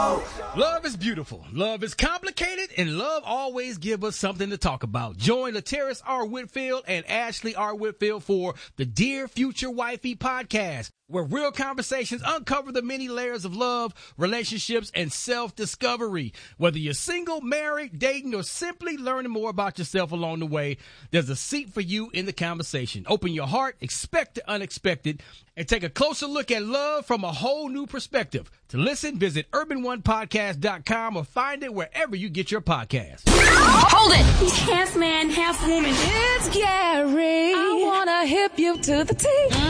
Show. Love is beautiful, love is complicated, and love always gives us something to talk about. Join Lateris R. Whitfield and Ashley R. Whitfield for the Dear Future Wifey podcast, where real conversations uncover the many layers of love, relationships, and self-discovery. Whether you're single, married, dating, or simply learning more about yourself along the way, there's a seat for you in the conversation. Open your heart, expect the unexpected, and take a closer look at love from a whole new perspective. To listen, visit urban1podcast.com or find it wherever you get your podcasts. Hold it! He's half man, half woman. It's Gary. I wanna hip you to the T.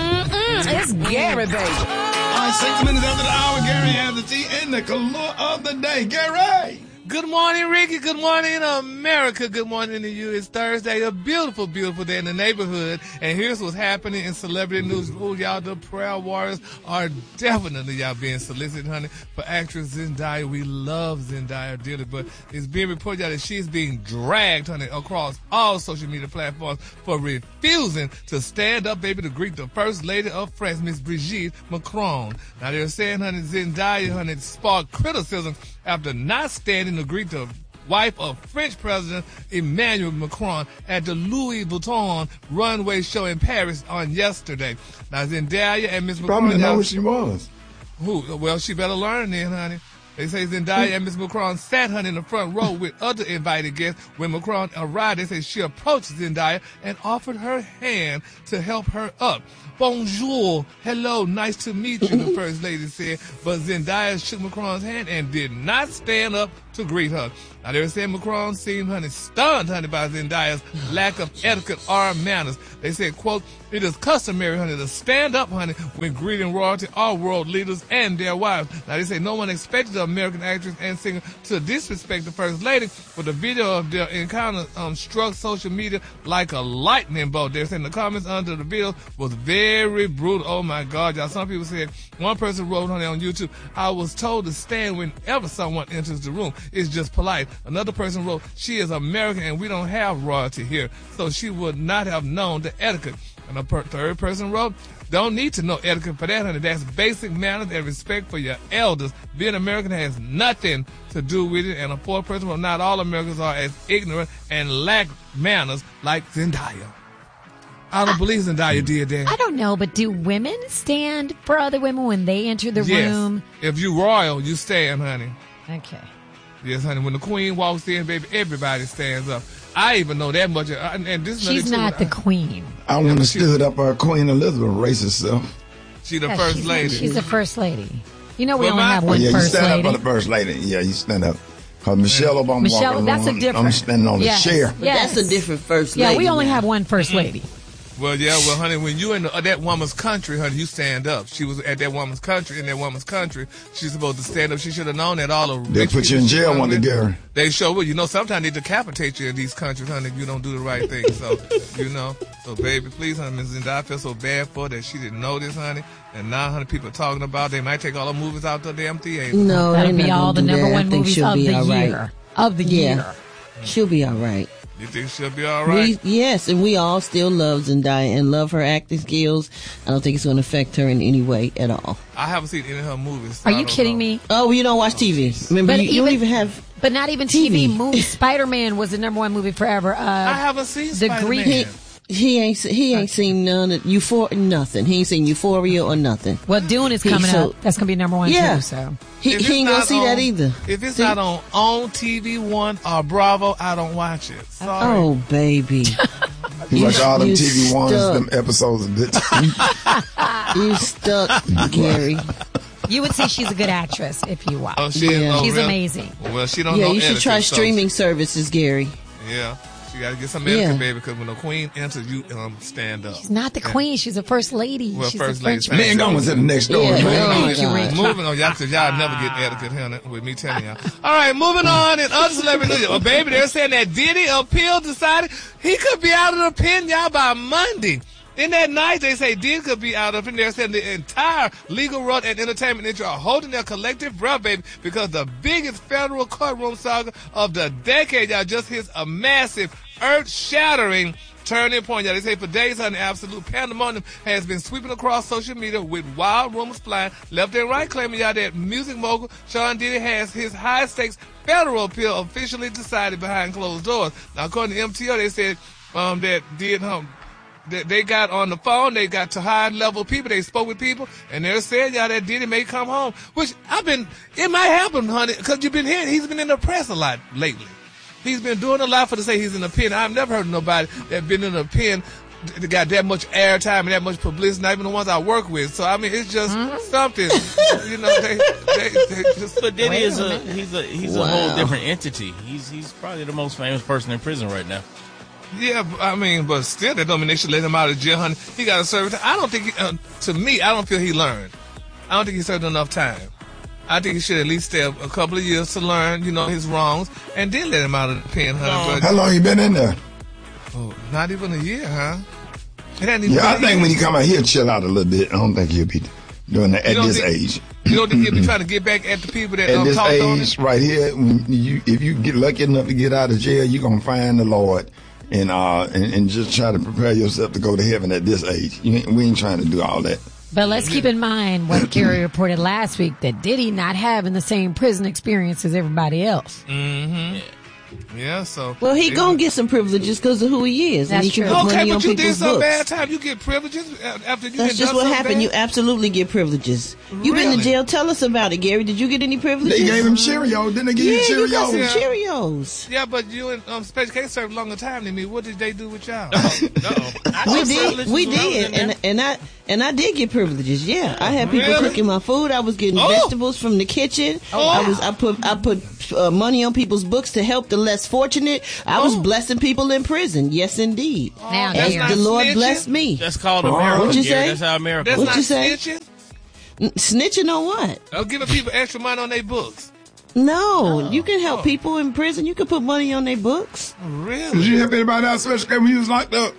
It's Gary, baby. All right, 6 minutes after the hour, Gary has the tea and the color of the day. Gary! Good morning, Ricky. Good morning, America. Good morning to you. It's Thursday, a beautiful, beautiful day in the neighborhood. And here's what's happening in celebrity news. Oh, y'all, the prayer warriors are definitely, y'all, being solicited, honey, for actress Zendaya. We love Zendaya dearly, but it's being reported that she is being dragged, honey, across all social media platforms for refusing to stand up, baby, to greet the First Lady of France, Miss Brigitte Macron. Now, they're saying, honey, Zendaya, honey, sparked criticism after not standing to greet the wife of French President Emmanuel Macron at the Louis Vuitton runway show in Paris on yesterday. Now, Zendaya and Miss Macron... Probably know who she was. Who? Well, she better learn then, honey. They say Zendaya and Miss Macron sat, honey, in the front row with other invited guests. When Macron arrived, they say she approached Zendaya and offered her hand to help her up. Bonjour, hello, nice to meet you, the First Lady said. But Zendaya shook Macron's hand and did not stand up to greet her. Now, they were saying Macron seemed, honey, stunned, honey, by Zendaya's lack of etiquette or manners. They said, quote, it is customary, honey, to stand up, honey, when greeting royalty or world leaders and their wives. Now, they say no one expected the American actress and singer to disrespect the First Lady, but the video of their encounter struck social media like a lightning bolt. They're saying the comments under the video was very brutal. Oh, my God, y'all. Some people said, one person wrote, honey, on YouTube, I was told to stand whenever someone enters the room. It's just polite. Another person wrote, she is American and we don't have royalty here, so she would not have known the etiquette. And a third person wrote, don't need to know etiquette for that, honey. That's basic manners and respect for your elders. Being American has nothing to do with it. And a fourth person wrote, not all Americans are as ignorant and lack manners like Zendaya. I don't believe Zendaya did that. I don't know, but do women stand for other women when they enter the room? If you royal, you stand, honey. Okay. Yes, honey. When the queen walks in, baby, everybody stands up. I even know that much. And this she's not the queen. I want to stood up Queen Elizabeth race herself. She the first lady. She's the first lady. You know we only have one first lady. Yeah, you stand up for the first lady. Yeah, you stand up. Because Michelle Obama walking that's along, a different. I'm standing on the chair. Yes. That's a different first lady. Yeah, we only have one first lady. Well, yeah, well, honey, when you in that woman's country, honey, you stand up. She was at that woman's country. In that woman's country, she's supposed to stand up. She should have known that all of they put you in jail one day, Gary. They sure will. You know, sometimes they decapitate you in these countries, honey, if you don't do the right thing. So, you know. So, baby, please, honey, Ms. Zendaya, I feel so bad for her that she didn't know this, honey. And now, honey, people are talking about they might take all the movies out the damn theater. No, that'll be all the number one movies of the year. Of the year. She'll be all right. You think she'll be all right? Yes, and we all still love Zendaya and love her acting skills. I don't think it's going to affect her in any way at all. I haven't seen any of her movies. So are you kidding me? Oh, you don't watch TV. Remember, you don't even have But not even TV movies. Spider-Man was the number one movie forever. I haven't seen Spider-Man. He ain't seen none of nothing. He ain't seen Euphoria or nothing. Well, Dune is coming up. That's gonna be number one too. So he ain't gonna see that either. If it's not on TV One or Bravo, I don't watch it. Sorry. Oh, baby. You watch all them TV ones, them episodes of good. You stuck, Gary. You would say she's a good actress if you watch. Oh, she's amazing. Well, she don't know. Yeah, you should try streaming services, Gary. Yeah. You gotta get some etiquette, baby, because when the queen enters, you stand up. She's not the queen; she's a first lady. Well, she's first lady. Man, going to the next door. Moving on, y'all never get etiquette here with me telling y'all. All right, moving on in other celebrity news. Well, baby, they're saying that Diddy appeal decided he could be out of the pen, y'all, by Monday. In that night, they say Diddy could be out of it. They're saying the entire legal world and entertainment industry are holding their collective breath, baby, because the biggest federal courtroom saga of the decade, y'all, just hits a massive, earth-shattering turning point. Yeah, they say for days, honey, absolute pandemonium has been sweeping across social media with wild rumors flying left and right, claiming y'all that music mogul Sean Diddy has his high-stakes federal appeal officially decided behind closed doors. Now, according to MTO, they said that they got on the phone, they got to high-level people, they spoke with people, and they're saying y'all that Diddy may come home, which it might happen, honey, because you've been hearing he's been in the press a lot lately. He's been doing a lot for to say he's in the pen. I've never heard of nobody that been in the pen that got that much airtime and that much publicity, not even the ones I work with. So, I mean, it's just something. You know, they just... But Diddy is he's a whole different entity. He's probably the most famous person in prison right now. Yeah, I mean, but still, that don't mean they should let him out of jail, honey. He got to serve time. I don't think, to me, I don't feel he learned. I don't think he served enough time. I think he should at least stay a couple of years to learn, you know, his wrongs, and then let him out of the pen, honey. How long you been in there? Oh, not even a year, huh? I think when you come out, he'll chill out a little bit. I don't think he'll be doing that at this age. You don't think he'll be trying to get back at the people that at this talked on age him? right here, if you get lucky enough to get out of jail, you're going to find the Lord. And just try to prepare yourself to go to heaven at this age. We ain't trying to do all that. But let's keep in mind what Gary reported last week, that Diddy not having the same prison experience as everybody else. Mm-hmm. Yeah, so... Well, he gonna get some privileges because of who he is. That's and he true. can put money but on you did people's some books. bad time. You get privileges after you That's just what happened. You absolutely get privileges. You've been to jail. Tell us about it, Gary. Did you get any privileges? They gave him Cheerios. Didn't they give you Cheerios? You got some Cheerios. Yeah, but you and Special K served longer time than me. What did they do with y'all? We did, and I did get privileges. Yeah, I had people cooking my food. I was getting vegetables from the kitchen. I put money on people's books to help the less fortunate. I was blessing people in prison. Yes, indeed. Now, and the Lord blessed me. That's called America. What'd you say? That's how America. That's What'd not you say? snitching? Snitching on what? Giving people extra money on their books. No, you can help people in prison. You can put money on their books. Really? Did you help anybody out, Special K, when you was locked up?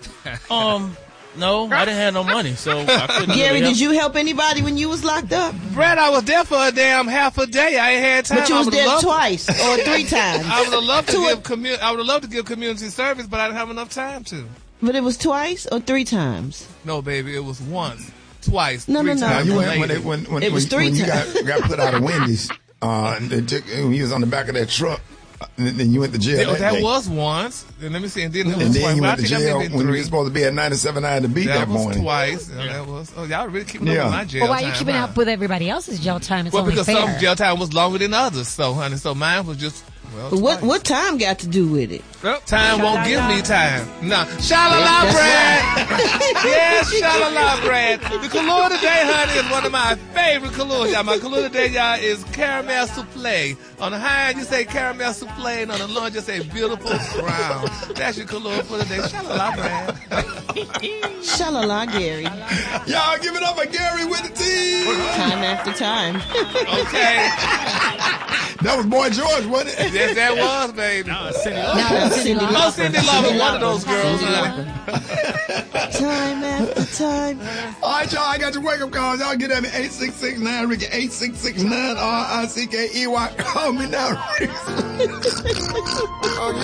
No, I didn't have no money, so I couldn't. Gary, did you help anybody when you was locked up? Brad, I was there for a damn half a day. I ain't had time. But you was there twice or 3 times. I would have loved to give community service, but I didn't have enough time to. But it was twice or 3 times? No, baby, it was once, twice, No, 3 no, no. times. You went when It was 3 when you times. got put out of Wendy's. When you was on the back of that truck. And then you went to jail. That was once. And let me see. And then it and was then twice. you Well, went to jail when you were supposed to be at 97.9 to beat that morning. Twice. That was. Oh, y'all really keeping up with my jail Well, why are you time, keeping huh? up with everybody else's jail time? It's Well, only because fair. some jail time was longer than others. So, honey, so mine was just. Well, What time got to do with it? well, time won't give me time. No. Sha-la-la, Brad. Yes, sha-la-la, Brad. The Kahlua today, honey, is one of my favorite Kahluas. Y'all, my Kahlua today, y'all, is caramel souffle. On the high end, you say caramel souffle, and on the low end, you say beautiful brown. That's your Kahlua for today. Sha-la-la, Brad. Sha-la-la, Gary. Y'all give it up for Gary with the team. Time after time. Okay. That was Boy George, wasn't it? Yes, that was, baby. Cindy Oh, Cindy Lauper, one of those girls. Cindy honey. Lauper. Time after time. All right, y'all, I got your wake-up calls. Y'all get at me, 8669 Ricky, 8669 RICKEY. Call me now, Ricky.